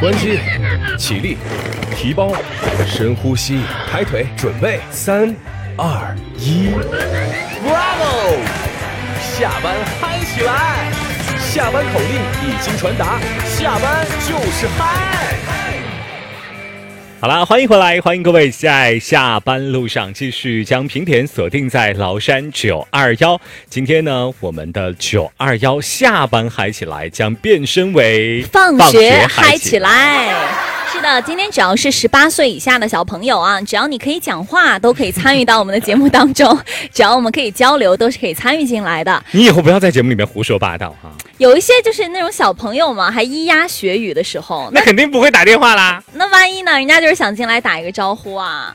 关机，起立，提包，深呼吸，抬腿，准备，3、2、1 ，Bravo！ 下班嗨起来！下班口令已经传达，下班就是嗨。 好啦，欢迎回来，欢迎各位在下班路上继续将平点锁定在崂山921。今天呢，我们的921下班嗨起来将变身为放学嗨起来。是的，今天只要是18岁以下的小朋友啊，只要你可以讲话，都可以参与到我们的节目当中。只要我们可以交流，都是可以参与进来的。 你以后不要在节目里面胡说八道哈。 有一些就是那种小朋友嘛，还咿呀学语的时候， 那肯定不会打电话啦。 那万一呢？人家就是想进来打一个招呼啊。